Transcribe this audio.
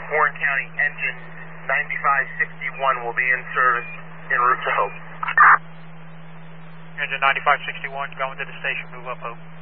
Warren County, engine 9561 will be in service en route to Hope. Engine 9561 going to the station, move up Hope.